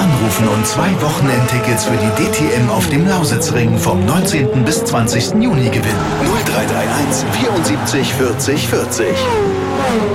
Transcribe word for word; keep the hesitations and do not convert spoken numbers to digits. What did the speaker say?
anrufen und zwei Wochenendtickets für die D T M auf dem Lausitzring vom neunzehnten bis zwanzigsten Juni gewinnen. null drei drei eins vierundsiebzig vierzig vierzig.